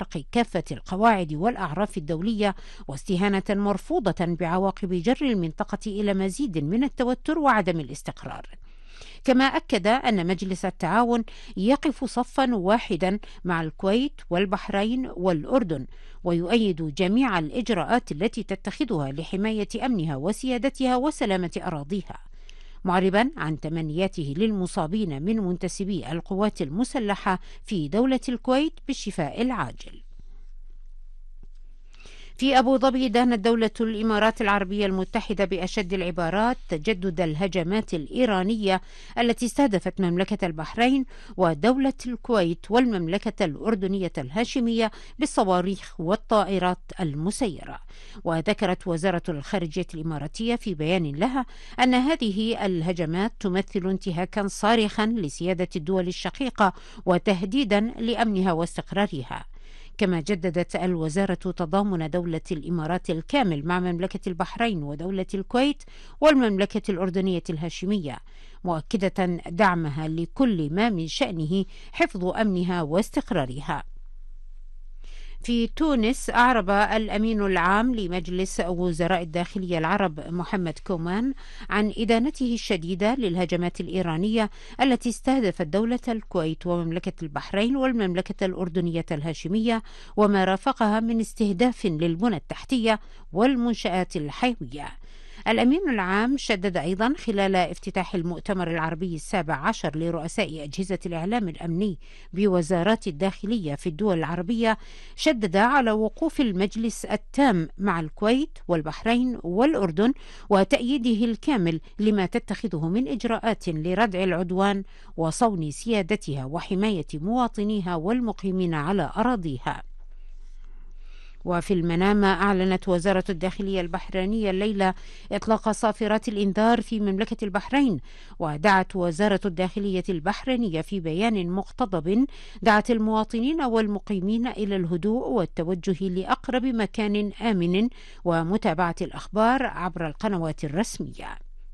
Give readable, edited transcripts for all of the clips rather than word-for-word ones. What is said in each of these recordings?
خرق كافة القواعد والأعراف الدولية، واستهانة مرفوضة بعواقب جر المنطقة إلى مزيد من التوتر وعدم الاستقرار. كما أكد أن مجلس التعاون يقف صفا واحدا مع الكويت والبحرين والأردن، ويؤيد جميع الإجراءات التي تتخذها لحماية أمنها وسيادتها وسلامة أراضيها، معربا عن تمنياته للمصابين من منتسبي القوات المسلحة في دولة الكويت بالشفاء العاجل. في أبو ظبي دانت دولة الإمارات العربية المتحدة بأشد العبارات تجدد الهجمات الإيرانية التي استهدفت مملكة البحرين ودولة الكويت والمملكة الأردنية الهاشمية بالصواريخ والطائرات المسيرة. وذكرت وزارة الخارجية الإماراتية في بيان لها أن هذه الهجمات تمثل انتهاكا صارخا لسيادة الدول الشقيقة وتهديدا لأمنها واستقرارها. كما جددت الوزارة تضامن دولة الإمارات الكامل مع مملكة البحرين ودولة الكويت والمملكة الأردنية الهاشمية، مؤكدة دعمها لكل ما من شأنه حفظ أمنها واستقرارها. في تونس أعرب الأمين العام لمجلس وزراء الداخلية العرب محمد كومان عن إدانته الشديدة للهجمات الإيرانية التي استهدفت دولة الكويت ومملكة البحرين والمملكة الأردنية الهاشمية وما رافقها من استهداف للبنى التحتية والمنشآت الحيوية. الأمين العام شدد أيضا خلال افتتاح المؤتمر العربي ال17 لرؤساء أجهزة الإعلام الأمني بوزارات الداخلية في الدول العربية، شدد على وقوف المجلس التام مع الكويت والبحرين والأردن وتأييده الكامل لما تتخذه من إجراءات لردع العدوان وصون سيادتها وحماية مواطنيها والمقيمين على أراضيها. وفي المنامة أعلنت وزارة الداخلية البحرينية الليلة إطلاق صافرات الإنذار في مملكة البحرين، ودعت وزارة الداخلية البحرينية في بيان مقتضب دعت المواطنين والمقيمين إلى الهدوء والتوجه لأقرب مكان آمن ومتابعة الأخبار عبر القنوات الرسمية.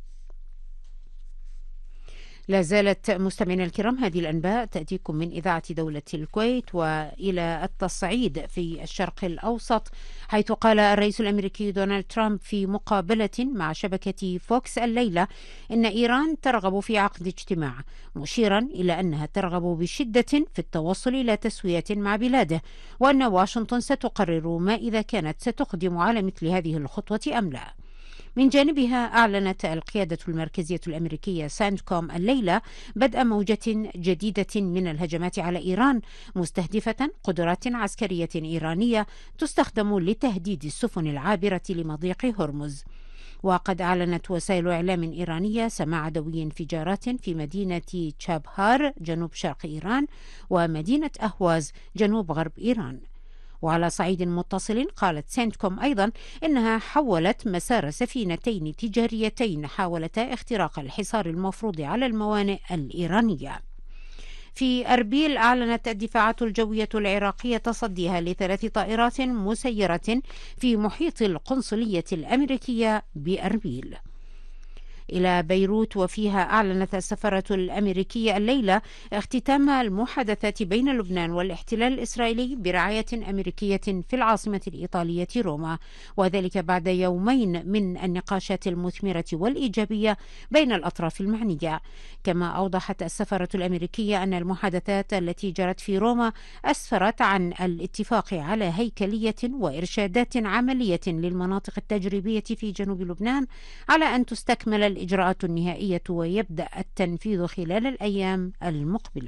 لا زالت مستمعينا الكرام هذه الأنباء تأتيكم من إذاعة دولة الكويت. وإلى التصعيد في الشرق الأوسط، حيث قال الرئيس الأمريكي دونالد ترامب في مقابلة مع شبكة فوكس الليلة إن إيران ترغب في عقد اجتماع، مشيرا إلى أنها ترغب بشدة في التوصل إلى تسوية مع بلاده، وأن واشنطن ستقرر ما إذا كانت ستقدم على مثل هذه الخطوة أم لا. من جانبها أعلنت القيادة المركزية الأمريكية ساندكوم الليلة بدء موجة جديدة من الهجمات على إيران، مستهدفة قدرات عسكرية إيرانية تستخدم لتهديد السفن العابرة لمضيق هرمز. وقد أعلنت وسائل إعلام إيرانية سماع دوي انفجارات في مدينة تشابهار جنوب شرق إيران ومدينة أهواز جنوب غرب إيران. وعلى صعيد متصل، قالت ساندكوم أيضا إنها حولت مسار سفينتين تجاريتين حاولتا اختراق الحصار المفروض على الموانئ الإيرانية. في أربيل أعلنت الدفاعات الجوية العراقية تصديها ل3 طائرات مسيرة في محيط القنصلية الأمريكية بأربيل. إلى بيروت، وفيها أعلنت السفارة الأمريكية الليلة اختتام المحادثات بين لبنان والاحتلال الإسرائيلي برعاية أمريكية في العاصمة الإيطالية روما، وذلك بعد يومين من النقاشات المثمرة والإيجابية بين الأطراف المعنية. كما أوضحت السفارة الأمريكية أن المحادثات التي جرت في روما أسفرت عن الاتفاق على هيكلية وإرشادات عملية للمناطق التجريبية في جنوب لبنان على أن تستكمل الإجراءات النهائية ويبدأ التنفيذ خلال الأيام المقبلة.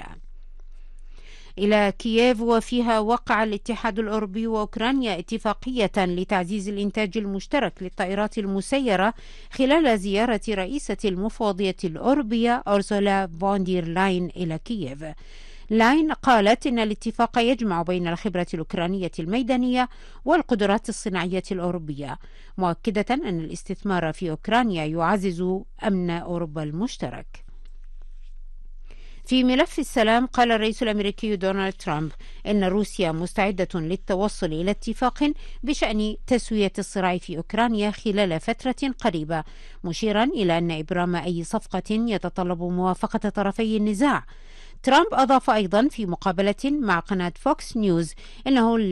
إلى كييف، وفيها وقع الاتحاد الأوروبي وأوكرانيا اتفاقية لتعزيز الإنتاج المشترك للطائرات المسيرة خلال زيارة رئيسة المفوضية الأوروبية أورسولا فون دير لاين إلى كييف. لاين قالت إن الاتفاق يجمع بين الخبرة الأوكرانية الميدانية والقدرات الصناعية الأوروبية، مؤكدة أن الاستثمار في أوكرانيا يعزز أمن أوروبا المشترك. في ملف السلام، قال الرئيس الأمريكي دونالد ترامب إن روسيا مستعدة للتوصل إلى اتفاق بشأن تسوية الصراع في أوكرانيا خلال فترة قريبة، مشيرا إلى أن إبرام أي صفقة يتطلب موافقة طرفي النزاع. ترامب أضاف أيضا في مقابلة مع قناة فوكس نيوز إنه